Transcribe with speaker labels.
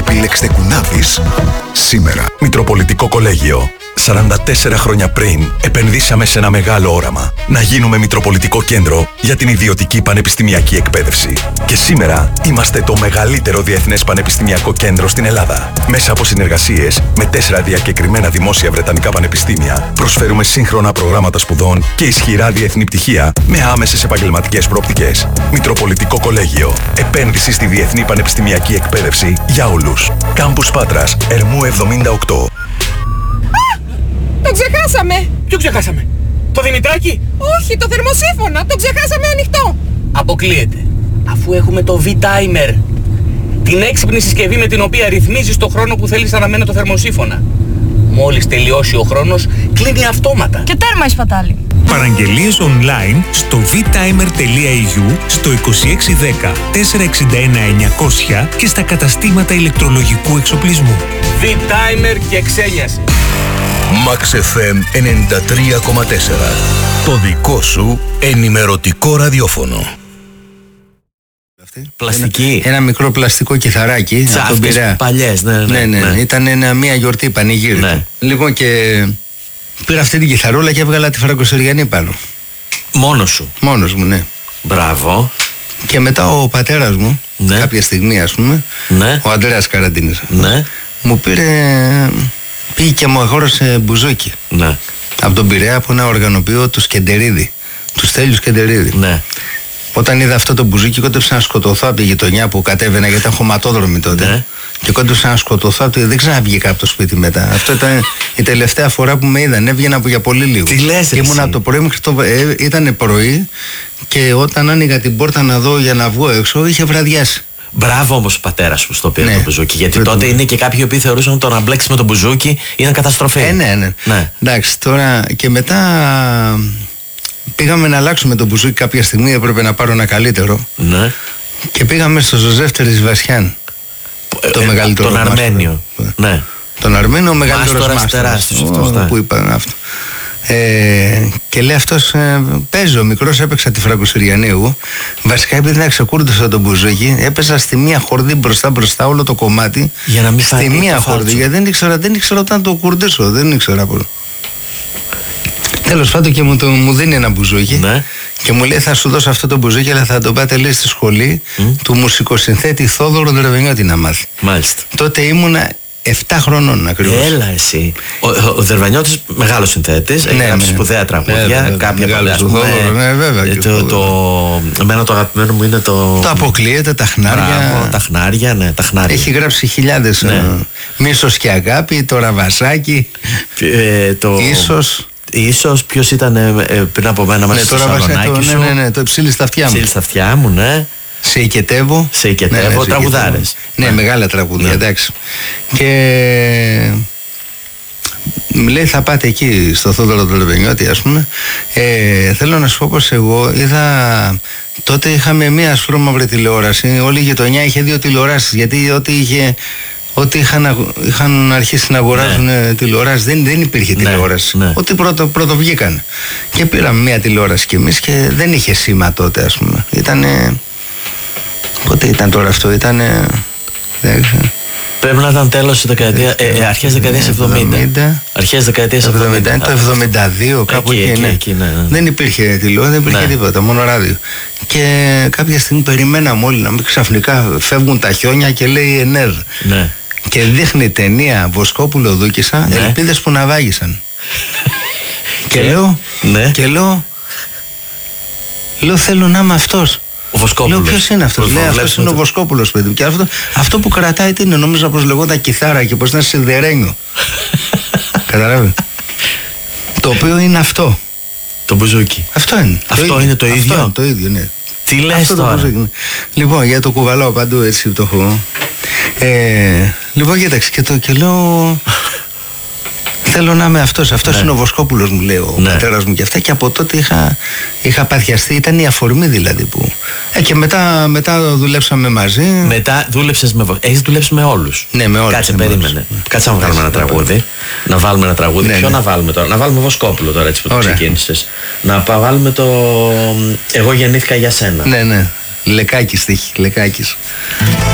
Speaker 1: επίλεξτε κουνάβης. Σήμερα, Μητροπολιτικό Κολέγιο. 44 χρόνια πριν, επενδύσαμε σε ένα μεγάλο όραμα. Να γίνουμε Μητροπολιτικό Κέντρο για την ιδιωτική πανεπιστημιακή εκπαίδευση. Και σήμερα είμαστε το μεγαλύτερο διεθνές πανεπιστημιακό κέντρο στην Ελλάδα. Μέσα από συνεργασίες με 4 διακεκριμένα δημόσια βρετανικά πανεπιστήμια, προσφέρουμε σύγχρονα προγράμματα σπουδών και ισχυρά διεθνή πτυχία με άμεσες επαγγελματικές προοπτικές. Μητροπολιτικό Κολέγιο. Επένδυση στη διεθνή πανεπιστημιακή εκπαίδευση για όλους. Κάμπους Πάτρας, Ερμού 78.
Speaker 2: Το ξεχάσαμε!
Speaker 3: Ποιο ξεχάσαμε? Το Δημητράκι?
Speaker 2: Όχι, το θερμοσύφωνα! Το ξεχάσαμε ανοιχτό!
Speaker 3: Αποκλείεται. Αφού έχουμε το V-Timer. Την έξυπνη συσκευή με την οποία ρυθμίζεις το χρόνο που θέλεις να αναμένει το θερμοσύφωνα. Μόλις τελειώσει ο χρόνος, κλείνει αυτόματα.
Speaker 2: Και τέρμα η σπατάλη.
Speaker 4: Παραγγελίες online στο vtimer.eu, στο 2610 461 900 και στα καταστήματα ηλεκτρολογικού εξοπλισμού.
Speaker 3: V-Timer και ξένιαση.
Speaker 5: Max FM 93,4. Το δικό σου ενημερωτικό ραδιόφωνο.
Speaker 6: Πλαστική.
Speaker 7: Ένα μικρό πλαστικό κιθαράκι από τον Πειραιά.
Speaker 6: Παλιές, ναι.
Speaker 7: Ήταν μια γιορτή πανηγύρι.
Speaker 6: Ναι.
Speaker 7: Λοιπόν, και πήρα αυτή την κιθαρούλα και έβγαλα τη φραγκοσυριανή πάνω.
Speaker 6: Μόνος σου?
Speaker 7: Μόνος μου, ναι.
Speaker 6: Μπράβο.
Speaker 7: Και μετά ο πατέρας μου,
Speaker 6: ναι,
Speaker 7: κάποια στιγμή ας πούμε,
Speaker 6: ναι,
Speaker 7: ο Ανδρέας Καραντίνης,
Speaker 6: ναι,
Speaker 7: μου πήγε και μου αγόρασε μπουζούκι.
Speaker 6: Ναι.
Speaker 7: Από τον Πειραιά, από ένα οργανοποιό του Σκεντερίδη, του Στέλιου Σκεντερίδη.
Speaker 6: Ναι.
Speaker 7: Όταν είδα αυτό το μπουζούκι, κόντεψα να σκοτωθώ από τη γειτονιά που κατέβαινα, γιατί ήταν χωματόδρομη τότε.
Speaker 6: Ναι.
Speaker 7: Και κόντεψα να σκοτωθώ, δεν ξαναβγήκα από το σπίτι μετά. Αυτό ήταν η τελευταία φορά που με είδαν. Έβγαινα από για πολύ λίγο.
Speaker 6: Τι λες,
Speaker 7: και ήμουν από το πρωί μέχρι το. Ήταν πρωί, και όταν άνοιγα την πόρτα να δω για να βγω έξω, είχε βραδιάσει.
Speaker 6: Μπράβο όμως ο πατέρας μου στο πήρε το μπουζούκι. Γιατί τότε είναι και κάποιοι οποίοι θεωρούσαν ότι το να μπλέξει με το μπουζούκι είναι καταστροφή.
Speaker 7: Ναι. Εντάξει, τώρα και μετά πήγαμε να αλλάξουμε το μπουζούκι κάποια στιγμή. Έπρεπε να πάρω ένα καλύτερο.
Speaker 6: Ναι.
Speaker 7: Και πήγαμε στο Ζωζεύτερης Βασιάν. Το μεγαλύτερο.
Speaker 6: Τον Αρμένιο. Ναι.
Speaker 7: Τον Αρμένιο, ο μεγαλύτερος μάστορας. Που είπαν αυτό. Και λέει αυτός, παίζω, μικρός, έπαιξα τη φραγκοσυριανή εγώ. Βασικά επειδή να ξεκούρδωσα τον μπουζούκι, έπαιζα στη μία χορδή μπροστά όλο το κομμάτι.
Speaker 6: Για να μην
Speaker 7: στη μία χορδή, γιατί δεν ήξερα όταν το κουρδίσω, δεν ήξερα πώς. Τέλος πάντων, και μου δίνει ένα μπουζούκι, ναι, και μου λέει: θα σου δώσω αυτό το μπουζούκι, αλλά θα το πάτε, λέει, στη σχολή του μουσικοσυνθέτη Θόδωρο Δερβενιώτη να μάθει.
Speaker 6: Μάλιστα.
Speaker 7: Τότε ήμουνα 7 χρονών ακριβώς.
Speaker 6: Έλα εσύ. Ο Δερβανιώτης μεγάλος συνθέτης, έχει γράψει σπουδαία τραγούδια, κάποια παλιά.
Speaker 7: Ναι, βέβαια.
Speaker 6: Εμένα το αγαπημένο μου είναι το.
Speaker 7: Το αποκλείεται, τα χνάρια.
Speaker 6: Τα χνάρια, ναι, τα χνάρια.
Speaker 7: Έχει γράψει χιλιάδες. Ναι. Μίσος και αγάπη, το ραβασάκι.
Speaker 6: Ίσως ποιος ήταν πριν από μένα μέσα στο σαλονάκι σου.
Speaker 7: Ναι, το ψήλι στα αυτιά μου.
Speaker 6: Ψήλι στα αυτιά μου, ναι.
Speaker 7: Σε οικετεύω.
Speaker 6: Τραγουδάρες.
Speaker 7: Ναι, μεγάλα τραγούδια, εντάξει. Και μου λέει: θα πάτε εκεί στο Θόδωρο του Λεβενιώτη, ας πούμε. Θέλω να σου πω πως εγώ είδα. Τότε είχαμε μία ασφρόμαυρη τηλεόραση. Όλη η γειτονιά είχε 2 τηλεοράσεις. Γιατί ό,τι είχαν αρχίσει να αγοράζουν τηλεοράσεις, δεν υπήρχε τηλεόραση. Ναι. Ό,τι πρώτο βγήκαν. Και πήραμε μία τηλεόραση κι εμείς και δεν είχε σήμα τότε, ας πούμε. Πότε ήταν τώρα αυτό,
Speaker 6: πρέπει να ήταν τέλος της δεκαετίας, αρχές δεκαετίας 70. Αρχές δεκαετίας 70.
Speaker 7: Το 72, κάπου εκεί, ναι. Δεν υπήρχε τηλεόραση, δεν υπήρχε τίποτα, μόνο ράδιο. Και κάποια στιγμή περιμέναμε όλοι να μην ξαφνικά φεύγουν τα χιόνια και λέει ΕΝΕΡ. Ναι. Και δείχνει ταινία Βοσκόπουλο Δούκησα, ναι, ελπίδες που ναυάγησαν. Και λέω θέλω να είμαι αυτός.
Speaker 6: Ο Βοσκόπουλος.
Speaker 7: Λέω ποιος είναι αυτός. Λέει αυτός είναι ο Βοσκόπουλος, παιδί. Και αυτό που κρατάει τι είναι, νόμιζα πως λεγόταν κιθάρα και πως ήταν σιδερένιο. Καταλάβει. Το οποίο είναι αυτό.
Speaker 6: Το μπουζούκι.
Speaker 7: Αυτό είναι.
Speaker 6: Αυτό είναι το ίδιο.
Speaker 7: Αυτό, το ίδιο, ναι.
Speaker 6: Τι λες τώρα.
Speaker 7: Λοιπόν, για το κουβαλάω παντού, έτσι το έχω. Λοιπόν, κοίταξε και λέω. Θέλω να είμαι αυτός. Αυτός είναι ο Βοσκόπουλος, μου λέει ο πατέρας μου και αυτά. Και από τότε είχα παθιαστεί. Ήταν η αφορμή δηλαδή που. Και μετά δουλέψαμε μαζί.
Speaker 6: Μετά δούλεψες με. Έχεις δουλέψει με όλους.
Speaker 7: Ναι, με όλους.
Speaker 6: Κάτσε, περίμενε. Κάτσε να βγάλουμε ένα τραγούδι. Να βάλουμε ένα τραγούδι. Ποιο να βάλουμε τώρα. Να βάλουμε Βοσκόπουλο τώρα, έτσι που το ξεκίνησες. Να βάλουμε το. Εγώ γεννήθηκα για σένα.
Speaker 7: Ναι. Λεκάκης τύχη. Λεκάκης.